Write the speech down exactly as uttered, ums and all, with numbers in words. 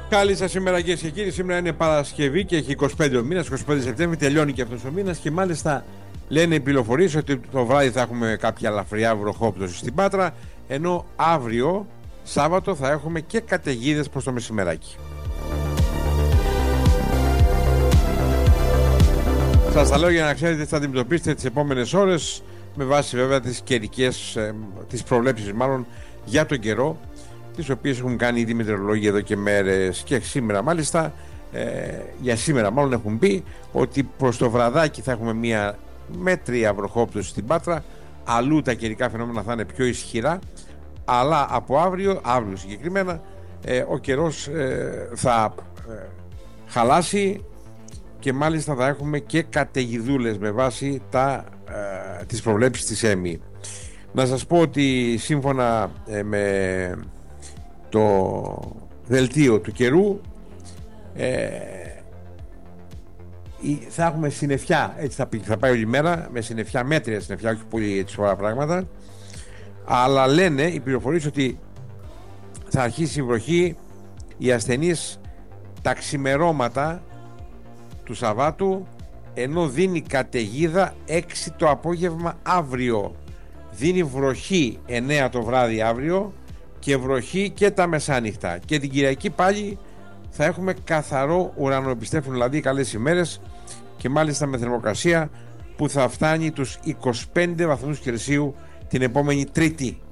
Καλή σας σήμερα κυρίες και κύριοι. Σήμερα είναι Παρασκευή και έχει είκοσι πέντε ο μήνας, είκοσι πέντε Σεπτέμβρη, τελειώνει και αυτός ο μήνας και μάλιστα λένε οι πληροφορίες ότι το βράδυ θα έχουμε κάποια ελαφριά βροχόπτωση στην Πάτρα, ενώ αύριο Σάββατο θα έχουμε και καταιγίδες προς το μεσημεράκι. Σας τα λέω για να ξέρετε τι θα αντιμετωπίσετε τις επόμενες ώρες, με βάση βέβαια τις καιρικές, ε, τις προβλέψεις μάλλον για τον καιρό, τις οποίες έχουν κάνει ήδη μετεωρολόγοι εδώ και μέρες, και σήμερα μάλιστα, ε, για σήμερα μάλλον έχουν πει ότι προς το βραδάκι θα έχουμε μια μέτρια βροχόπτωση στην Πάτρα, αλλού τα καιρικά φαινόμενα θα είναι πιο ισχυρά, αλλά από αύριο, αύριο συγκεκριμένα, ε, ο καιρός ε, θα ε, χαλάσει και μάλιστα θα έχουμε και καταιγιδούλες με βάση τα, ε, τις προβλέψεις της ΕΜΗ. Να σας πω ότι σύμφωνα ε, με το δελτίο του καιρού, ε, θα έχουμε συννεφιά, έτσι θα, θα πάει όλη μέρα, με συννεφιά, μέτρια συννεφιά, όχι πολύ έτσι σοβαρά πράγματα, αλλά λένε οι πληροφορίες ότι θα αρχίσει η βροχή, οι ασθενείς τα ξημερώματα του Σαββάτου, ενώ δίνει καταιγίδα έξι το απόγευμα αύριο. Δίνει βροχή εννέα το βράδυ αύριο και βροχή και τα μεσάνυχτα, και την Κυριακή πάλι θα έχουμε καθαρό ουρανό. Επιστρέφουν δηλαδή καλές ημέρες και μάλιστα με θερμοκρασία που θα φτάνει τους είκοσι πέντε βαθμούς Κελσίου την επόμενη Τρίτη.